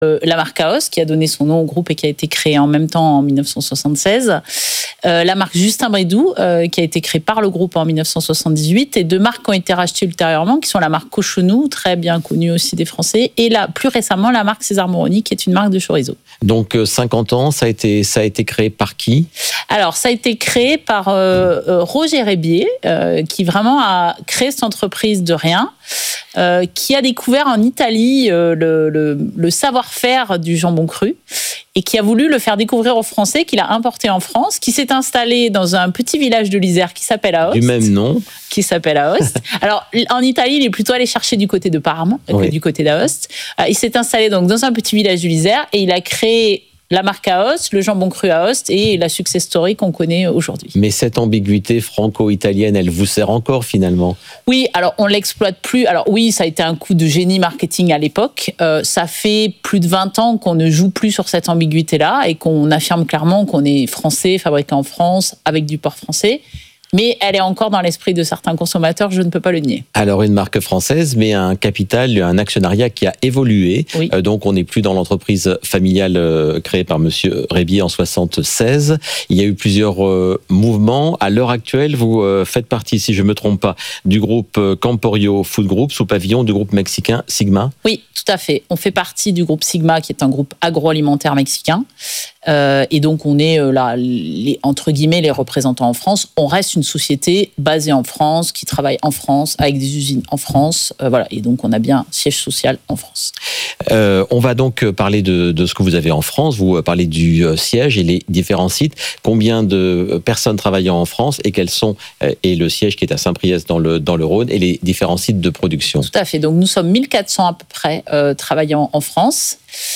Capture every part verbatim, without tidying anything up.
Euh, la marque Aoste, qui a donné son nom au groupe et qui a été créée en même temps en dix-neuf cent soixante-seize. Euh, la marque Justin Bridou, euh, qui a été créée par le groupe en dix-neuf cent soixante-dix-huit. Et deux marques qui ont été rachetées ultérieurement, qui sont la marque Cochonou, très bien connue aussi des Français, et la, plus récemment la marque César Moroni, qui est une marque de chorizo. Donc cinquante ans, ça a été, ça a été créé par qui ? Alors, ça a été créé par euh, euh, Roger Rébier, euh, qui vraiment a créé cette entreprise de rien, euh, qui a découvert en Italie euh, le, le, le savoir-faire du jambon cru et qui a voulu le faire découvrir aux Français, qu'il a importé en France, qui s'est installé dans un petit village de l'Isère qui s'appelle Aoste. Du même nom. Qui s'appelle Aoste. Alors, en Italie, il est plutôt allé chercher du côté de Parme oui. que du côté d'Aoste. Euh, il s'est installé donc dans un petit village de l'Isère et il a créé la marque Aoste, le jambon cru Aoste et la success story qu'on connaît aujourd'hui. Mais cette ambiguïté franco-italienne, elle vous sert encore finalement ? Oui, alors on l'exploite plus. Alors oui, ça a été un coup de génie marketing à l'époque. Euh, ça fait plus de vingt ans qu'on ne joue plus sur cette ambiguïté-là et qu'on affirme clairement qu'on est français, fabriqué en France, avec du porc français. Mais elle est encore dans l'esprit de certains consommateurs, je ne peux pas le nier. Alors une marque française, mais un capital, un actionnariat qui a évolué. Oui. Euh, donc on n'est plus dans l'entreprise familiale euh, créée par Monsieur Rébier en soixante-seize. Il y a eu plusieurs euh, mouvements. À l'heure actuelle, vous euh, faites partie, si je ne me trompe pas, du groupe Camporio Food Group, sous pavillon du groupe mexicain Sigma. Oui, tout à fait. On fait partie du groupe Sigma, qui est un groupe agroalimentaire mexicain. Euh, et donc on est euh, là, les, entre guillemets, les représentants en France. On reste une société basée en France, qui travaille en France, avec des usines en France. Euh, voilà. Et donc on a bien un siège social en France. Euh, on va donc parler de, de ce que vous avez en France. Vous parlez du siège et les différents sites. Combien de personnes travaillant en France et quels sont, et le siège qui est à Saint-Priest dans le, dans le Rhône, et les différents sites de production? Tout à fait. Donc nous sommes mille quatre cents à peu près euh, travaillant en France.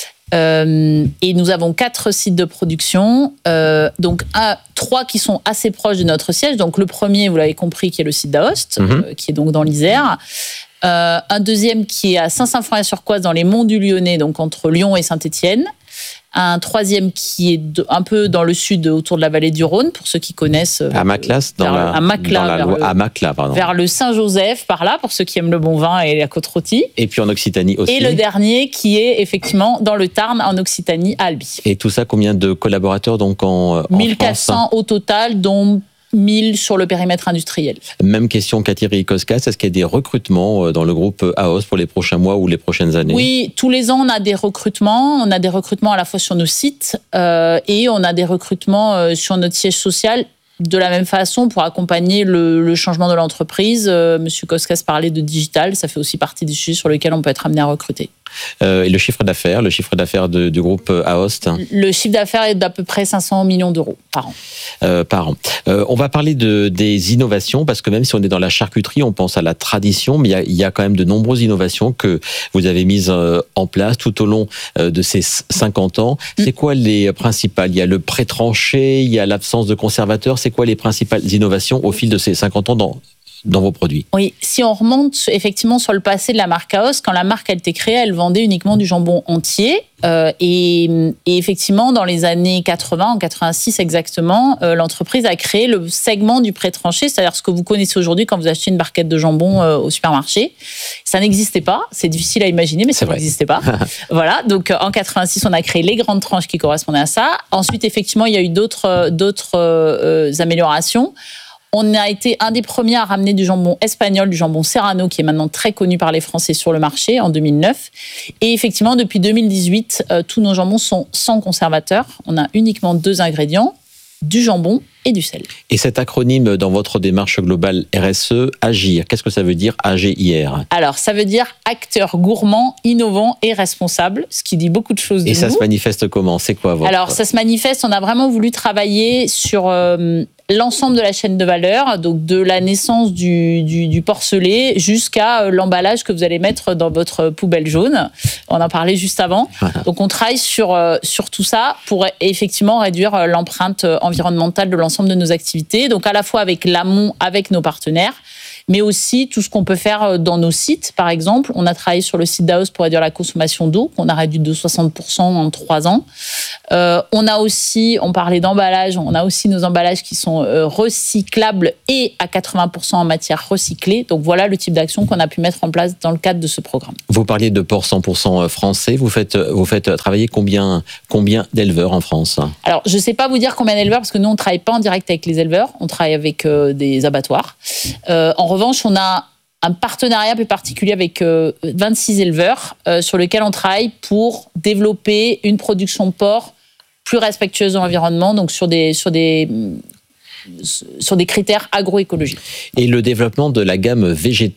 Euh, et nous avons quatre sites de production, euh, donc un, trois qui sont assez proches de notre siège. Donc le premier, vous l'avez compris, qui est le site d'Aoste, mmh. euh, qui est donc dans l'Isère. Euh, un deuxième qui est à Saint-Symphorien-sur-Coise, dans les Monts du Lyonnais, donc entre Lyon et Saint-Étienne. Un troisième qui est de, un peu dans le sud, autour de la vallée du Rhône, pour ceux qui connaissent. À Maclas, dans, la, à Maclas, dans la vers, loi, le, à Maclas, pardon. vers le Saint-Joseph, par là, pour ceux qui aiment le bon vin et la côte rôtie. Et puis en Occitanie aussi. Et le dernier qui est effectivement dans le Tarn, en Occitanie, à Albi. Et tout ça, combien de collaborateurs donc en, en mille quatre cents au total, dont mille sur le périmètre industriel. Même question qu'à Thierry Koskas, est-ce qu'il y a des recrutements dans le groupe Aoste pour les prochains mois ou les prochaines années? Oui, tous les ans on a des recrutements. On a des recrutements à la fois sur nos sites euh, et on a des recrutements euh, sur notre siège social. De la même façon, pour accompagner le, le changement de l'entreprise, euh, Monsieur Koskas parlait de digital, ça fait aussi partie des sujets sur lesquels on peut être amené à recruter. Euh, et le chiffre d'affaires, le chiffre d'affaires de, du groupe Aoste? Le chiffre d'affaires est d'à peu près cinq cents millions d'euros par an. Euh, par an. Euh, on va parler de, des innovations, parce que même si on est dans la charcuterie, on pense à la tradition, mais il y a, il y a quand même de nombreuses innovations que vous avez mises en place tout au long de ces cinquante ans. C'est quoi les principales? Il y a le pré-tranché, il y a l'absence de conservateurs. C'est quoi les principales innovations au fil de ces cinquante ans dans dans vos produits? Oui, si on remonte effectivement sur le passé de la marque Aoste, quand la marque a été créée, elle vendait uniquement du jambon entier. Euh, et, et effectivement, dans les années quatre-vingts, en quatre-vingt-six exactement, euh, l'entreprise a créé le segment du pré-tranché, c'est-à-dire ce que vous connaissez aujourd'hui quand vous achetez une barquette de jambon euh, au supermarché. Ça n'existait pas, c'est difficile à imaginer, mais ça n'existait pas. Voilà, donc en quatre-vingt-six, on a créé les grandes tranches qui correspondaient à ça. Ensuite, effectivement, il y a eu d'autres, d'autres euh, améliorations. On a été un des premiers à ramener du jambon espagnol, du jambon serrano, qui est maintenant très connu par les Français sur le marché, en deux mille neuf. Et effectivement, depuis deux mille dix-huit, euh, tous nos jambons sont sans conservateur. On a uniquement deux ingrédients, du jambon et du sel. Et cet acronyme dans votre démarche globale R S E, AGIR, qu'est-ce que ça veut dire, A G I R? Alors, ça veut dire acteur gourmand, innovant et responsable, ce qui dit beaucoup de choses de Et nous. ça se manifeste comment? C'est quoi votre... Alors, ça se manifeste, on a vraiment voulu travailler sur euh, l'ensemble de la chaîne de valeur, donc de la naissance du, du, du porcelet jusqu'à euh, l'emballage que vous allez mettre dans votre poubelle jaune. On en parlait juste avant. Voilà. Donc, on travaille sur, euh, sur tout ça pour effectivement réduire l'empreinte environnementale de l'ensemble de nos activités. Donc, à la fois avec l'amont, avec nos partenaires, mais aussi tout ce qu'on peut faire dans nos sites. Par exemple, on a travaillé sur le site d'Aos pour réduire la consommation d'eau, qu'on a réduit de soixante pour cent en trois ans. Euh, on a aussi, on parlait d'emballage, on a aussi nos emballages qui sont euh, recyclables et à quatre-vingts pour cent en matière recyclée. Donc voilà le type d'action qu'on a pu mettre en place dans le cadre de ce programme. Vous parliez de porc cent pour cent français. Vous faites, vous faites travailler combien, combien d'éleveurs en France ? Alors, je ne sais pas vous dire combien d'éleveurs, parce que nous, on ne travaille pas en direct avec les éleveurs. On travaille avec euh, des abattoirs. Euh, en revanche, on a un partenariat plus particulier avec euh, vingt-six éleveurs euh, sur lequel on travaille pour développer une production de porc plus respectueuse de l'environnement, donc sur des, sur des, sur des critères agroécologiques. Et le développement de la gamme végétale